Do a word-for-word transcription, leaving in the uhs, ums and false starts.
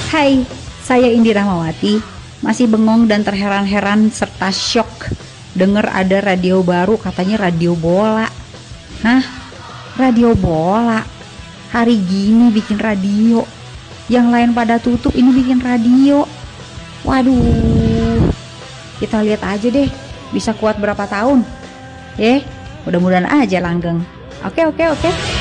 Hai, saya Indi Rahmawati, masih bengong dan terheran-heran serta syok denger ada radio baru, katanya radio bola. Hah? Radio bola? Hari gini bikin radio? Yang lain pada tutup, ini bikin radio. Waduh, kita lihat aja deh, bisa kuat berapa tahun. Eh, mudah-mudahan aja langgeng. Oke, oke, oke.